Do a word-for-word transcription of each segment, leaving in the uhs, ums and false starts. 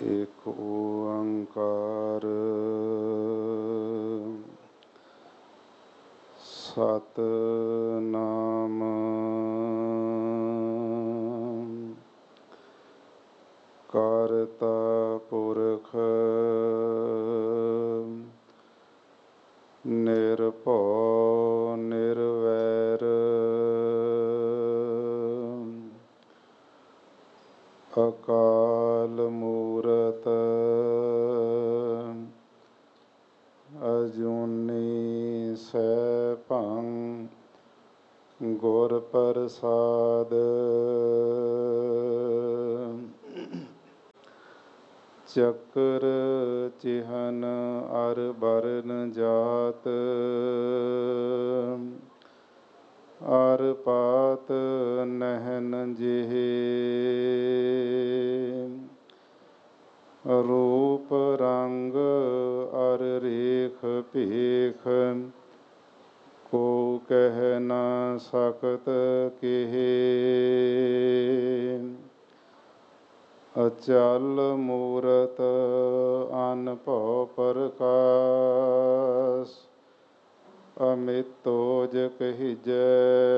ਏਕ ਓੰਕਾਰ ਸਤਿਨਾਮ ਕਰਤਾ ਪੁਰਖ ਨਿਰਭਉ ਨਿਰਵੈਰ ਅਕਾਲ ਮੂਰਤ ਅਜੂਨੀ ਸੈਭੰ ਗੁਰ ਪ੍ਰਸਾਦ ਚੱਕਰ ਚਿਹਨ ਅਰ ਬਰਨ ਜਾਤ ਅਰ ਪਾਤ ਨਹਿਨ ਜਿਹੇ ਰੂਪ ਰੰਗ ਅਰ ਰੇਖ ਭੇਖ ਕੋ ਕਹਿ ਨਾ ਸਕਤ ਕੇਹੇ ਅਚਲ ਮੂਰਤ ਅਨਭਉ ਪ੍ਰਕਾਸ਼ ਅਮਿਤੋਜ ਕਹੀਜੈ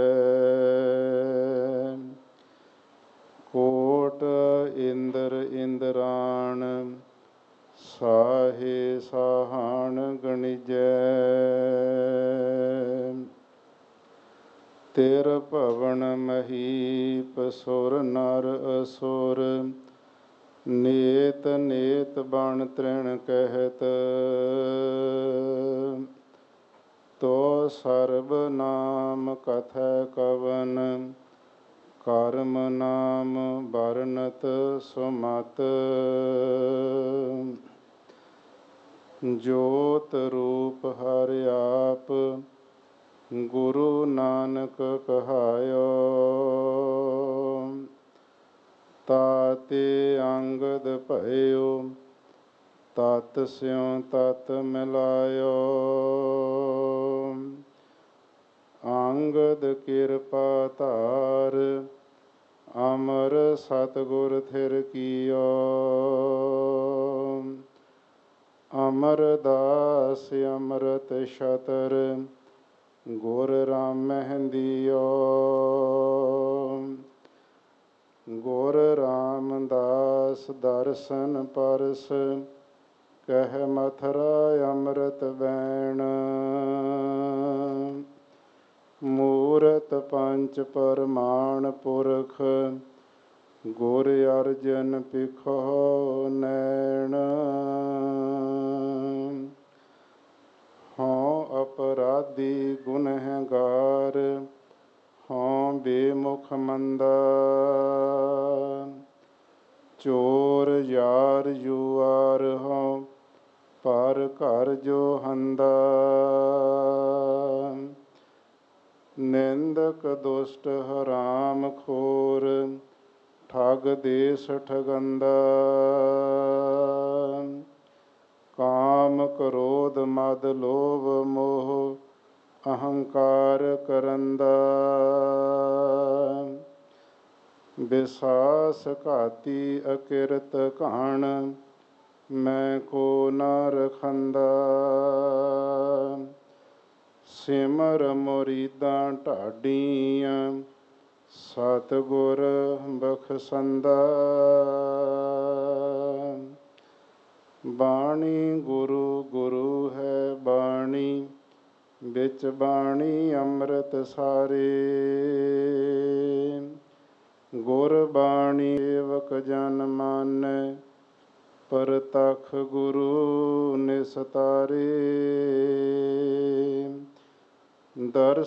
ਕੋਟ ਇੰਦਰ ਇੰਦਰਾਣ ਸਾਹੇ ਸਾਹਣ ਗਣਿਜੈ ਤਿਰ ਭਵਨ ਮਹੀਪ ਸੁਰ ਨਰ ਅਸੁਰ ਨੇਤ ਨੇਤ ਬਣ ਤ੍ਰਿਣ ਕਹਿਤ ਤੋ ਸਰਬ ਨਾਮ ਕਥੈ ਕਵਨ ਕਰਮ ਨਾਮ ਬਰਨਤ ਸੁਮਤ ਜੋਤ ਰੂਪ ਹਰਿ ਆਪ ਗੁਰੂ ਨਾਨਕ ਕਹਾਇਓ ਤਾਤੇ ਅੰਗਦ ਭਇਓ ਤਤ ਸਿਉ ਤਤ ਮਿਲਾਇਓ ਅੰਗਦ ਕਿਰਪਾ ਧਾਰ ਅਮਰ ਸਤਿਗੁਰ ਥਿਰ ਕੀਓ ਅਮਰਦਾਸ ਅੰਮ੍ਰਿਤ ਛਤਰ ਗੁਰ ਰਾਮਹਿੰਦੀਓ ਗੁਰ ਰਾਮਦਾਸ ਦਰਸ਼ਨ ਪਰਸ ਕਹਿ ਮਥੁਰਾ ਅੰਮ੍ਰਿਤ ਬੈਣ ਮੂਰਤ ਪੰਚ ਪਰਮਾਣ ਪੁਰਖ ਗੁਰ ਅਰਜਨ ਪਿਖੋ ਨੈਣ ਹਉ ਅਪਰਾਧੀ ਗੁਨਹਗਾਰ ਹਉ ਬੇਮੁਖ ਮੰਦਾ ਚੋਰ ਯਾਰ ਜੁਆਰ ਹਉ ਪਰ ਘਰ ਜੋ ਹੰਦਾ ਨਿੰਦਕ ਦੁਸ਼ਟ ਹਰਾਮ ਖੋਰ ਠੱਗ ਦੇਸ ਠਗੰਦਾ ਕਾਮ ਕ੍ਰੋਧ ਮਦ ਲੋਭ ਮੋਹ ਅਹੰਕਾਰ ਕਰੰਦਾ ਵਿਸਾਸ ਘਾਤੀ ਅਕਿਰਤ ਘਾਣ ਮੈਂ ਕੋ ਨ ਰਖੰਦਾ ਸਿਮਰ ਮੁਰੀਦਾਂ ਢਾਡੀਆਂ ਸਤਿਗੁਰ ਬਖਸ਼ੰਦਾ ਬਾਣੀ ਗੁਰੂ ਗੁਰੂ ਹੈ ਬਾਣੀ ਵਿੱਚ ਬਾਣੀ ਅੰਮ੍ਰਿਤ ਸਾਰੇ ਗੁਰਬਾਣੀ ਸੇਵਕ ਜਨ ਮਾਨੈ ਪ੍ਰਤੱਖ ਗੁਰੂ ਨਿਸਤਾਰੇ ਦਰ